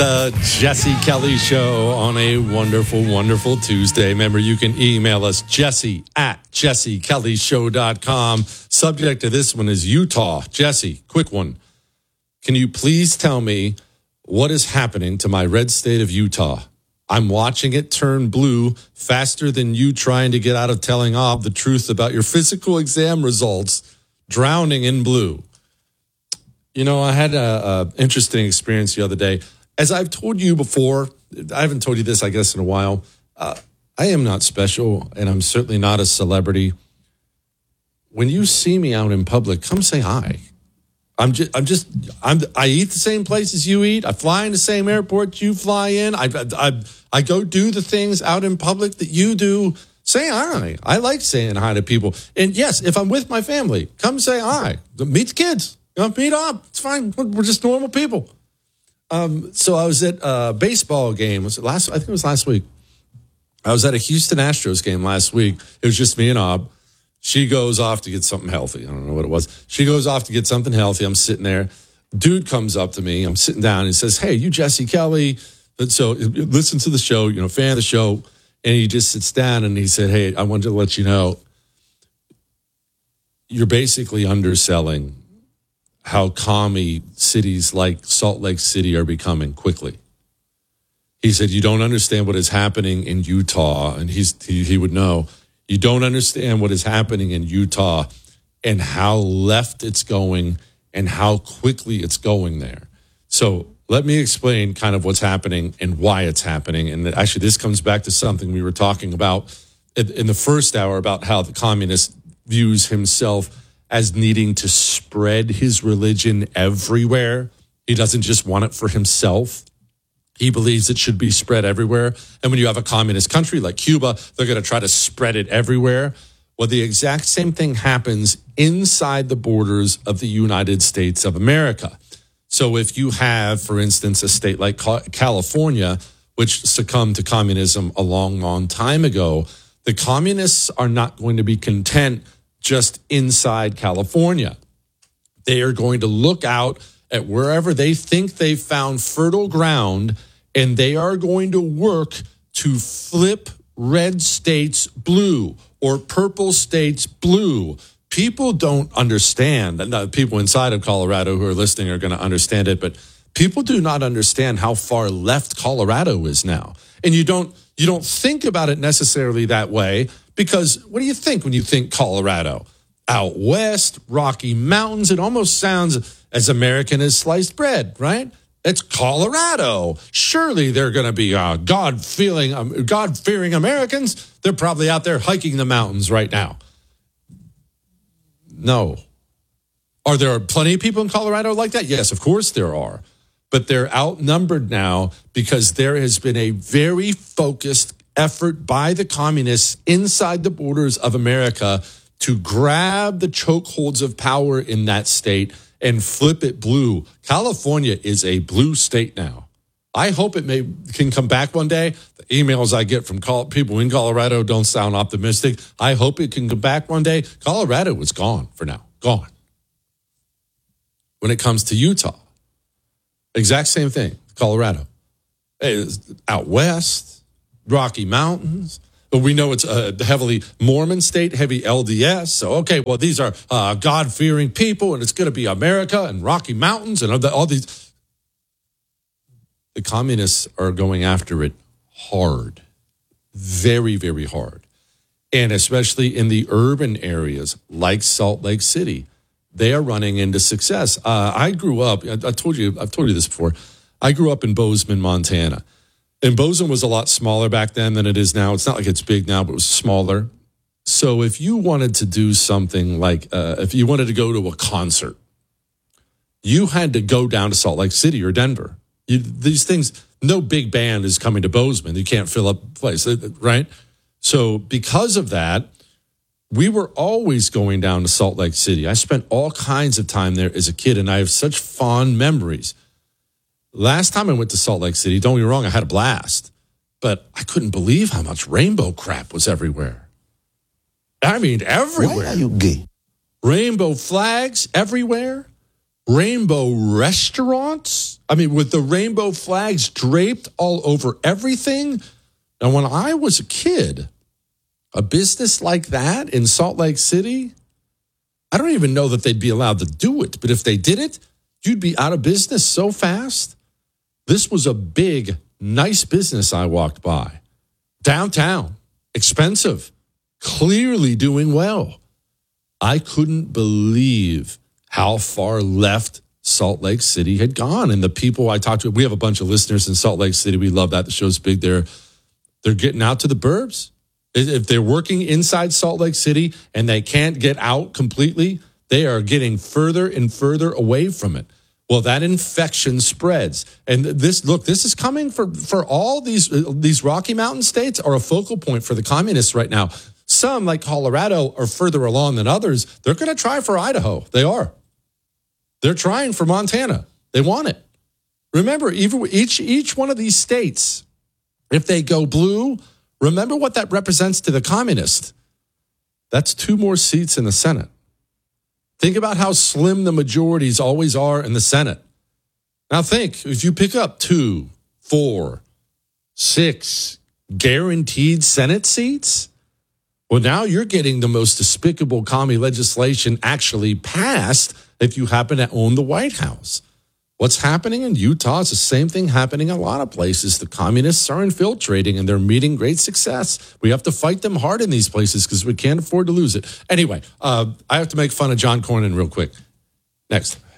The Jesse Kelly Show on a wonderful, wonderful Tuesday. Remember, you can email us, jesse@jessekellyshow.com. Subject to this one is Utah. Jesse, quick one. Can you please tell me what is happening to my red state of Utah? I'm watching it turn blue faster than you trying to get out of telling Ob the truth about your physical exam results, drowning in blue. You know, I had an interesting experience the other day. As I've told you before, I haven't told you this, I guess, in a while. I am not special, and I'm certainly not a celebrity. When you see me out in public, come say hi. I eat the same places you eat. I fly in the same airport you fly in. I go do the things out in public that you do. Say hi. I like saying hi to people. And yes, if I'm with my family, come say hi. Meet the kids. Meet up. It's fine. We're just normal people. So I was at a baseball game. I think it was last week. I was at a Houston Astros game last week. It was just me and Ob. She goes off to get something healthy. I don't know what it was. She goes off to get something healthy. I'm sitting there. Dude comes up to me. I'm sitting down. And he says, "Hey, you Jesse Kelly." And so listen to the show, fan of the show. And he just sits down and he said, "Hey, I wanted to let you know, you're basically underselling how commie cities like Salt Lake City are becoming quickly." He said, "You don't understand what is happening in Utah." And he would know. "You don't understand what is happening in Utah and how left it's going and how quickly it's going there." So let me explain kind of what's happening and why it's happening. And actually, this comes back to something we were talking about in the first hour about how the communist views himself as needing to spread his religion everywhere. He doesn't just want it for himself. He believes it should be spread everywhere. And when you have a communist country like Cuba, they're going to try to spread it everywhere. Well, the exact same thing happens inside the borders of the United States of America. So if you have, for instance, a state like California, which succumbed to communism a long, long time ago, the communists are not going to be content just inside California. They are going to look out at wherever they think they've found fertile ground, and they are going to work to flip red states blue or purple states blue. People don't understand, and people inside of Colorado who are listening are going to understand it, but people do not understand how far left Colorado is now. And you don't think about it necessarily that way, because what do you think when you think Colorado? Out west, Rocky Mountains, it almost sounds as American as sliced bread, right? It's Colorado. Surely they're going to be God-fearing Americans. They're probably out there hiking the mountains right now. No. Are there plenty of people in Colorado like that? Yes, of course there are. But they're outnumbered now because there has been a very focused effort by the communists inside the borders of America to grab the chokeholds of power in that state and flip it blue. California is a blue state now. I hope it can come back one day. The emails I get from people in Colorado don't sound optimistic. I hope it can come back one day. Colorado is gone for now. Gone. When it comes to Utah, exact same thing. Colorado. Out west, Rocky Mountains. But we know it's a heavily Mormon state, heavy LDS. So, okay, well, these are God-fearing people, and it's going to be America and Rocky Mountains and all these. The communists are going after it hard, very, very hard. And especially in the urban areas like Salt Lake City, they are running into success. I grew up, I've told you this before. I grew up in Bozeman, Montana. And Bozeman was a lot smaller back then than it is now. It's not like it's big now, but it was smaller. So if you wanted to do something like, if you wanted to go to a concert, you had to go down to Salt Lake City or Denver. These things, no big band is coming to Bozeman. You can't fill up the place, right? So because of that, we were always going down to Salt Lake City. I spent all kinds of time there as a kid, and I have such fond memories. Last time I went to Salt Lake City, don't get me wrong, I had a blast, but I couldn't believe how much rainbow crap was everywhere. I mean, everywhere. Why are you gay? Rainbow flags everywhere. rainbow restaurants. I mean, with the rainbow flags draped all over everything. And when I was a kid, a business like that in Salt Lake City, I don't even know that they'd be allowed to do it. But if they did it, you'd be out of business so fast. This was a big, nice business I walked by. Downtown, expensive, clearly doing well. I couldn't believe how far left Salt Lake City had gone. And the people I talked to, we have a bunch of listeners in Salt Lake City. We love that. The show's big there. They're getting out to the burbs. If they're working inside Salt Lake City and they can't get out completely, they are getting further and further away from it. Well, that infection spreads. And this is coming for all these Rocky Mountain states are a focal point for the communists right now. Some, like Colorado, are further along than others. They're going to try for Idaho. They are. They're trying for Montana. They want it. Remember, each one of these states, if they go blue, remember what that represents to the communists. That's 2 more seats in the Senate. Think about how slim the majorities always are in the Senate. Now think, if you pick up 2, 4, 6 guaranteed Senate seats, well, now you're getting the most despicable commie legislation actually passed if you happen to own the White House. What's happening in Utah is the same thing happening in a lot of places. The communists are infiltrating and they're meeting great success. We have to fight them hard in these places because we can't afford to lose it. Anyway, I have to make fun of John Cornyn real quick. Next.